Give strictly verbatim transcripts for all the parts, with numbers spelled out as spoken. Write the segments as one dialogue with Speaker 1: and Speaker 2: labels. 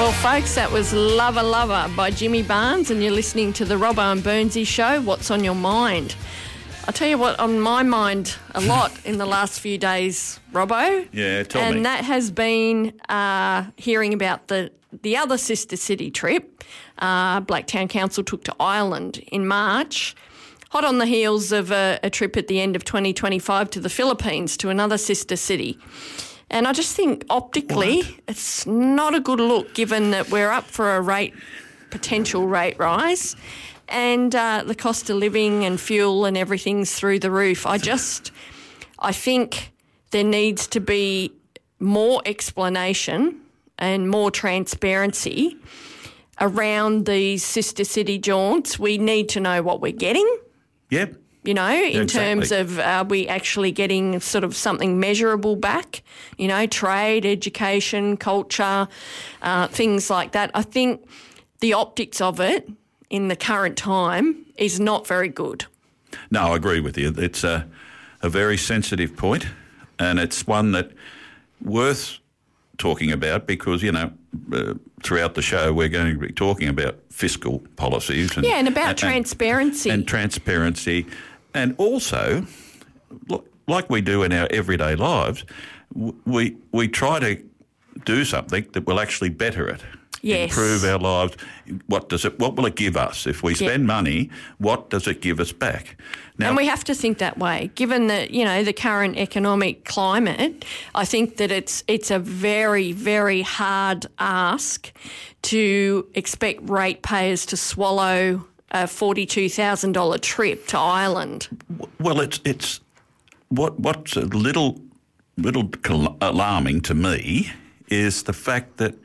Speaker 1: Well, folks, that was Lover Lover by Jimmy Barnes, and you're listening to the Robbo and Burnsy Show. What's on your mind? I'll tell you what, on my mind a lot in the last few days, Robbo.
Speaker 2: Yeah, tell
Speaker 1: and
Speaker 2: me.
Speaker 1: And that has been uh, hearing about the, the other sister city trip. Uh, Blacktown Council took to Ireland in March, hot on the heels of a, a trip at the end of twenty twenty-five to the Philippines, to another sister city. And I just think optically
Speaker 2: What?
Speaker 1: it's not a good look, given that we're up for a rate, potential rate rise, and uh, the cost of living and fuel and everything's through the roof. I just, I think there needs to be more explanation and more transparency around these sister city jaunts. We need to know what we're getting.
Speaker 2: Yep.
Speaker 1: You know, in
Speaker 2: Exactly.
Speaker 1: terms of are we actually getting sort of something measurable back, you know, trade, education, culture, uh, things like that. I think the optics of it in the current time is not very good.
Speaker 2: No, I agree with you. It's a, a very sensitive point, and it's one that worth talking about because, you know, uh, throughout the show we're going to be talking about fiscal policies. And,
Speaker 1: Yeah, and about
Speaker 2: and,
Speaker 1: transparency.
Speaker 2: And transparency. And also, l- like we do in our everyday lives, w- we we try to do something that will actually better it.
Speaker 1: Yes.
Speaker 2: Improve our lives. What does it? What will it give us if we
Speaker 1: Yeah.
Speaker 2: spend money? What does it give us back? Now,
Speaker 1: And we have to think that way, given that, you know, the current economic climate. I think that it's it's a very, very hard ask to expect ratepayers to swallow a forty-two thousand dollars trip to Ireland.
Speaker 2: well, it's it's what what's a little little col- alarming to me is the fact that,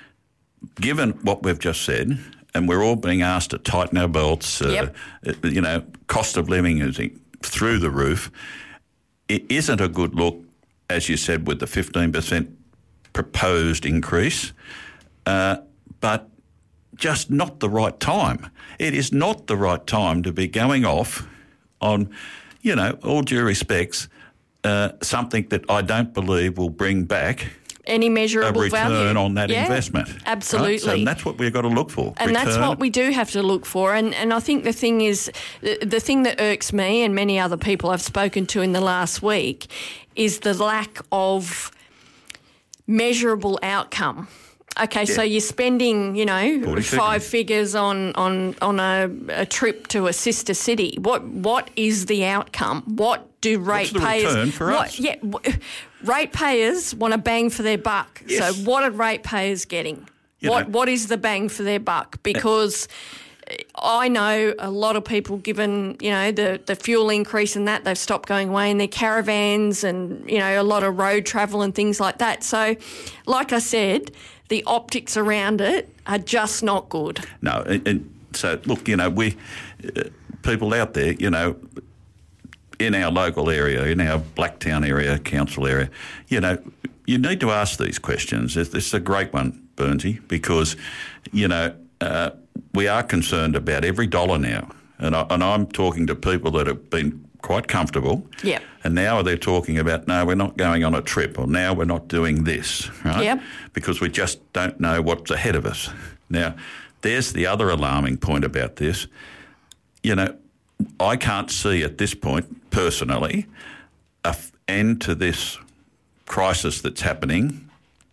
Speaker 2: given what we've just said, and we're all being asked to tighten our belts, uh,
Speaker 1: Yep.
Speaker 2: you know, cost of living is through the roof. It isn't a good look, as you said, with the fifteen percent proposed increase, uh, but just not the right time. It is not the right time to be going off on, you know, all due respects, uh, something that I don't believe will bring back
Speaker 1: Any
Speaker 2: a
Speaker 1: measurable
Speaker 2: return
Speaker 1: value.
Speaker 2: on that
Speaker 1: Yeah,
Speaker 2: investment. right?
Speaker 1: Absolutely.
Speaker 2: So that's what we've got to look for.
Speaker 1: And that's
Speaker 2: Return.
Speaker 1: what we do have to look for. And and I think the thing is, the, the thing that irks me and many other people I've spoken to in the last week is the lack of measurable outcome. Okay, so you're spending, you know,
Speaker 2: forty
Speaker 1: five
Speaker 2: seconds.
Speaker 1: figures on on on a, a trip to a sister city. What what is the outcome? What do
Speaker 2: What's the
Speaker 1: ratepayers?
Speaker 2: return for
Speaker 1: what,
Speaker 2: us?
Speaker 1: Yeah, w- ratepayers want a bang for their buck.
Speaker 2: Yes.
Speaker 1: So what are ratepayers getting?
Speaker 2: You
Speaker 1: what
Speaker 2: know-
Speaker 1: what is the bang for their buck? Because I know a lot of people, given, you know, the, the fuel increase and that, they've stopped going away in their caravans and, you know, a lot of road travel and things like that. So, like I said, the optics around it are just not good.
Speaker 2: No, and, and so look, you know, we uh, people out there, you know, in our local area, in our Blacktown area, council area, you know, you need to ask these questions. This this is a great one, Burnsy, because, you know, uh, we are concerned about every dollar now, and I, and I'm talking to people that have been quite comfortable.
Speaker 1: Yep.
Speaker 2: And now they're talking about, no, we're not going on a trip, or now we're not doing this, right?
Speaker 1: Yep.
Speaker 2: Because we just don't know what's ahead of us. Now, there's the other alarming point about this. You know, I can't see at this point, personally, an end to this crisis that's happening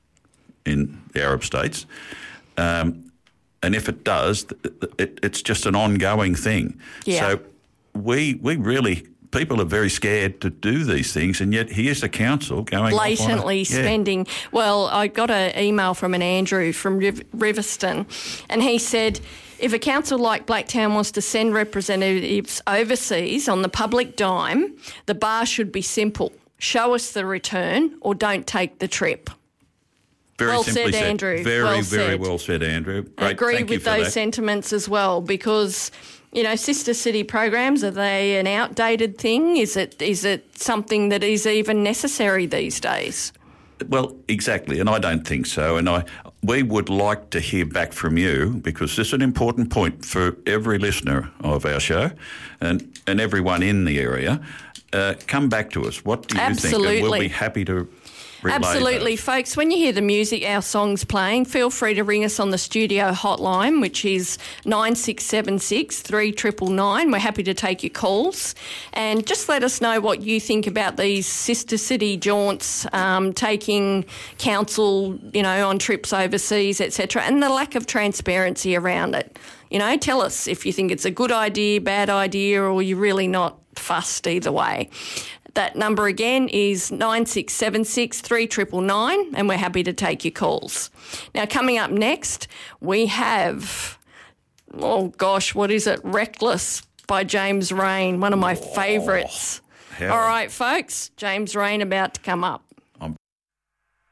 Speaker 2: in the Arab states. Um, and if it does, it, it's just an ongoing thing.
Speaker 1: Yeah.
Speaker 2: So we we really, people are very scared to do these things, and yet here's the council going off on a-
Speaker 1: Blatantly
Speaker 2: yeah.
Speaker 1: spending. Well, I got an email from an Andrew from Riv- Riverston, and he said, if a council like Blacktown wants to send representatives overseas on the public dime, the bar should be simple. Show us the return or don't take the trip.
Speaker 2: Very
Speaker 1: Well
Speaker 2: simply
Speaker 1: said, Andrew.
Speaker 2: Very,
Speaker 1: Well
Speaker 2: very
Speaker 1: said.
Speaker 2: well said, Andrew.
Speaker 1: I
Speaker 2: Great,
Speaker 1: agree
Speaker 2: thank you
Speaker 1: with
Speaker 2: for
Speaker 1: those
Speaker 2: that.
Speaker 1: sentiments as well, because, you know, sister city programs, are they an outdated thing? Is it is it something that is even necessary these days?
Speaker 2: Well, exactly, and I don't think so. And I, we would like to hear back from you, because this is an important point for every listener of our show, and and everyone in the area. Uh, come back to us. What do you think? And we'll
Speaker 1: Absolutely.
Speaker 2: be happy to relay
Speaker 1: Absolutely,
Speaker 2: those.
Speaker 1: folks. When you hear the music, our songs playing, feel free to ring us on the studio hotline, which is nine six seven six, three nine nine nine. We're happy to take your calls. And just let us know what you think about these sister city jaunts, um, taking council, you know, on trips overseas, et cetera, and the lack of transparency around it. You know, tell us if you think it's a good idea, bad idea, or you're really not fussed either way. That number again is nine six seven six, three nine nine nine, and we're happy to take your calls. Now, coming up next, we have, oh gosh, what is it? Reckless by James Rain, one of my favourites.
Speaker 2: How?
Speaker 1: All right, folks, James Rain about to come up.